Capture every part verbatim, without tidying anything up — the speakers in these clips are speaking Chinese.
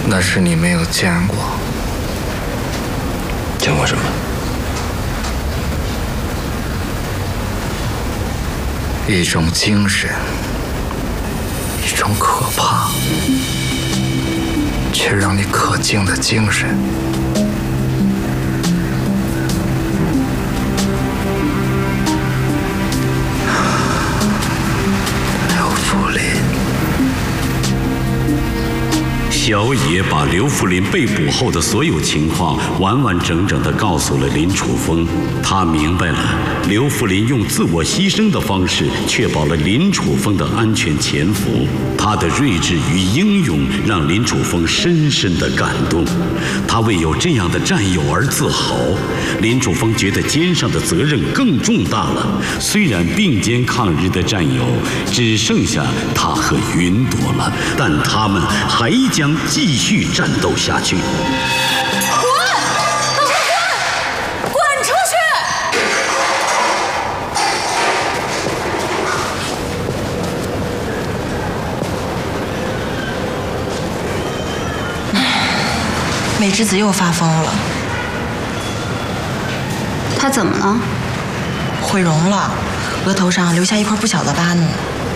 那是你没有见过。 见过什么？ 一种精神，一种可怕却让你可敬的精神。刘福林。 小野把刘福林被捕后的所有情况完完整整地告诉了林楚风。他明白了，刘福林用自我牺牲的方式确保了林楚风的安全潜伏。他的睿智与英勇让林楚风深深地感动，他为有这样的战友而自豪。林楚风觉得肩上的责任更重大了。虽然并肩抗日的战友只剩下他和云朵了，但他们还将继续战斗下去。 滚！都快滚！滚出去！ 美智子又发疯了。 她怎么了？ 毁容了，额头上留下一块不小的疤呢。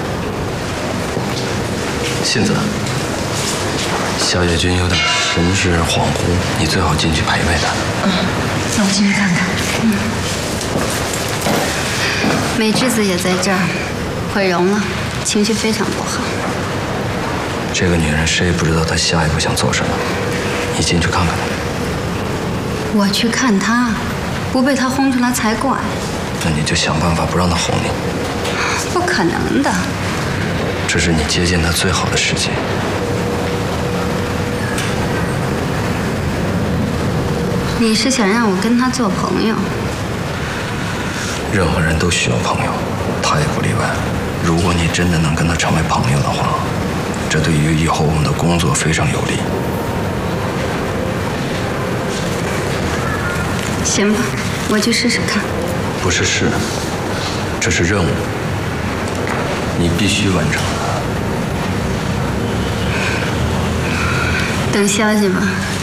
杏子。小野君有点神志恍惚，你最好进去陪陪他。 嗯，那我进去看看。 嗯。美智子也在这儿，毁容了，情绪非常不好。 这个女人谁也不知道她下一步想做什么，你进去看看她。 我去看她，不被她轰出来才怪。 那你就想办法不让她哄你。 不可能的。 这是你接近她最好的时机。 你是想让我跟他做朋友？ 任何人都需要朋友，他也不例外。如果你真的能跟他成为朋友的话，这对于以后我们的工作非常有利。 行吧，我去试试看。 不是试，这是任务，你必须完成。 等消息吧。